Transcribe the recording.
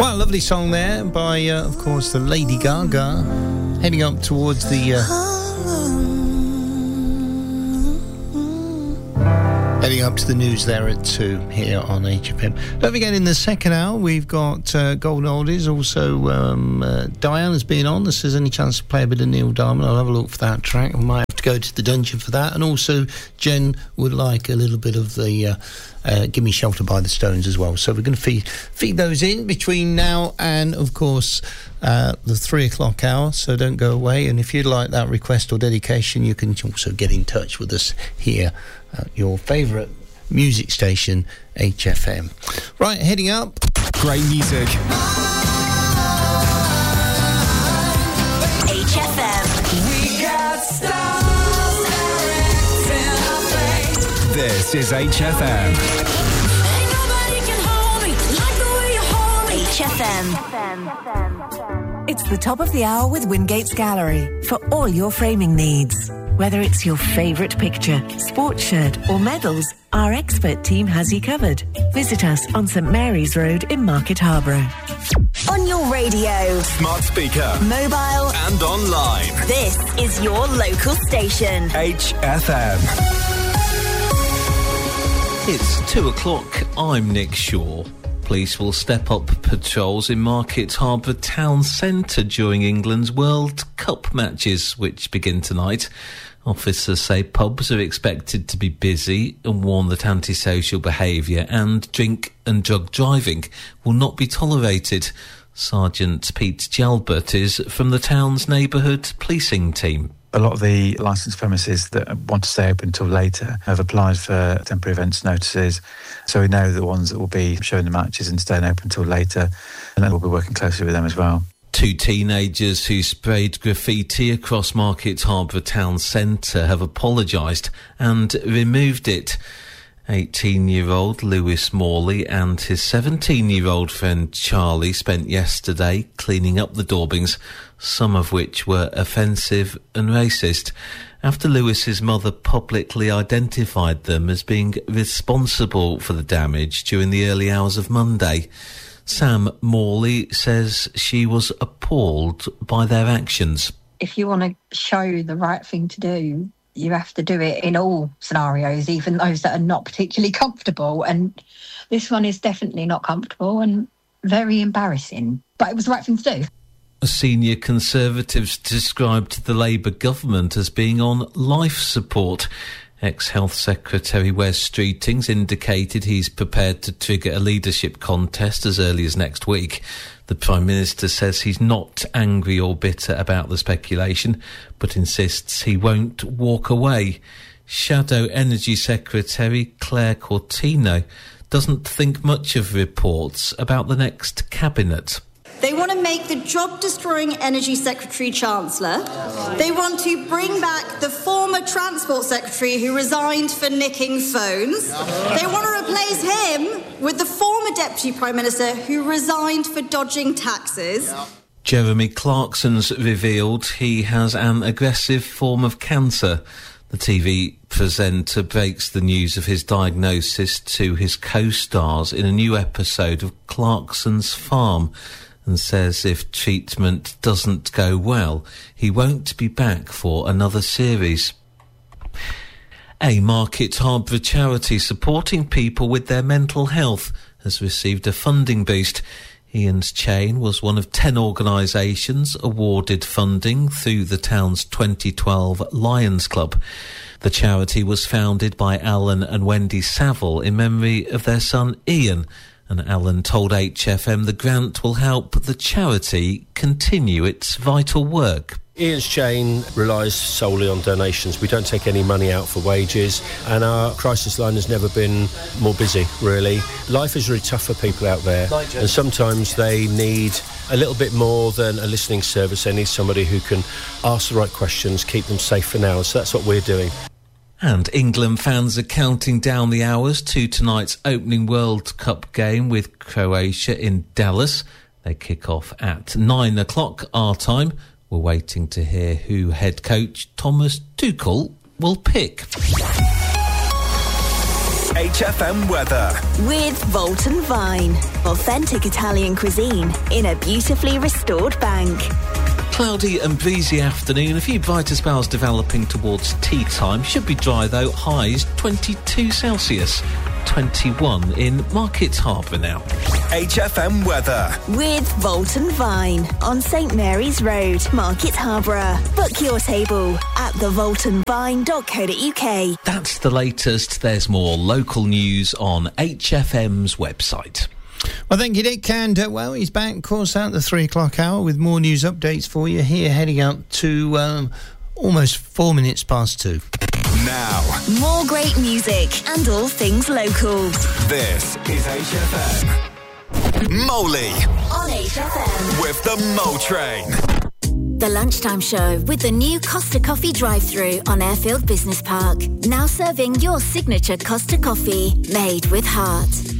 Well, a lovely song there by, of course, the Lady Gaga, heading up towards the... heading up to the news there at 2 here on HFM. Don't forget, in the second hour, we've got Golden Oldies. Also, Diana's been on. If there's any chance to play a bit of Neil Diamond, I'll have a look for that track. We might have to go to the dungeon for that. And also, Jen would like a little bit of the Give Me Shelter by the Stones as well. So we're going to feed those in between now and, of course, the 3 o'clock hour. So don't go away. And if you'd like that request or dedication, you can also get in touch with us here at your favourite music station, HFM. Right, heading up. Great music. HFM. We got stars in our face. This is HFM. Ain't nobody can hold me like the way you hold me. HFM. It's the top of the hour with Wingate's Gallery for all your framing needs. Whether it's your favourite picture, sports shirt or medals, our expert team has you covered. Visit us on St Mary's Road in Market Harborough. On your radio, Smart speaker, mobile and online. This is your local station. HFM. It's 2 o'clock. I'm Nick Shaw. Police will step up patrols in Market Harborough Town Centre during England's World Cup matches, which begin tonight. Officers say pubs are expected to be busy and warn that antisocial behaviour and drink and drug driving will not be tolerated. Sergeant Pete Jalbert is from the town's neighbourhood policing team. A lot of the licensed premises that want to stay open until later have applied for temporary events notices. So we know the ones that will be showing the matches and staying open until later, and then we'll be working closely with them as well. 2 teenagers who sprayed graffiti across Market Harborough Town Centre have apologised and removed it. 18-year-old Lewis Morley and his 17-year-old friend Charlie spent yesterday cleaning up the daubings, some of which were offensive and racist, after Lewis's mother publicly identified them as being responsible for the damage during the early hours of Monday. Sam Morley says she was appalled by their actions. If you want to show the right thing to do, you have to do it in all scenarios, even those that are not particularly comfortable. And this one is definitely not comfortable and very embarrassing. But it was the right thing to do. Senior Conservatives described the Labour government as being on life support. Ex-Health Secretary Wes Streetings indicated he's prepared to trigger a leadership contest as early as next week. The Prime Minister says he's not angry or bitter about the speculation, but insists he won't walk away. Shadow Energy Secretary Claire Cortino doesn't think much of reports about the next cabinet. They want to make the job-destroying Energy Secretary Chancellor. They want to bring back the former Transport Secretary who resigned for nicking phones. They want to replace him with the former Deputy Prime Minister who resigned for dodging taxes. Jeremy Clarkson's revealed he has an aggressive form of cancer. The TV presenter breaks the news of his diagnosis to his co-stars in a new episode of Clarkson's Farm, and says if treatment doesn't go well, he won't be back for another series. A Market Harborough charity supporting people with their mental health has received a funding boost. Ian's Chain was one of 10 organisations awarded funding through the town's 2012 Lions Club. The charity was founded by Alan and Wendy Saville in memory of their son Ian, and Alan told HFM the grant will help the charity continue its vital work. Ian's Chain relies solely on donations. We don't take any money out for wages, and our crisis line has never been more busy, really. Life is really tough for people out there, and sometimes they need a little bit more than a listening service. They need somebody who can ask the right questions, keep them safe for now, so that's what we're doing. And England fans are counting down the hours to tonight's opening World Cup game with Croatia in Dallas. They kick off at 9 o'clock our time. We're waiting to hear who head coach Thomas Tuchel will pick. HFM weather. With Volton Vine. Authentic Italian cuisine in a beautifully restored bank. Cloudy and breezy afternoon. A few brighter spells developing towards tea time. Should be dry though. Highs 22 Celsius. 21 in Market Harbour now. HFM weather. With Volton Vine on St Mary's Road, Market Harbour. Book your table at thevoltonvine.co.uk. That's the latest. There's more local news on HFM's website. Well, thank you, Dick. And, he's back, of course, at the 3 o'clock hour with more news updates for you here, heading out to almost 4 minutes past 2. Now, more great music and all things local. This is HFM. Moley On HFM. with the Mo Train. The Lunchtime Show with the new Costa Coffee drive-thru on Airfield Business Park. Now serving your signature Costa Coffee, made with heart.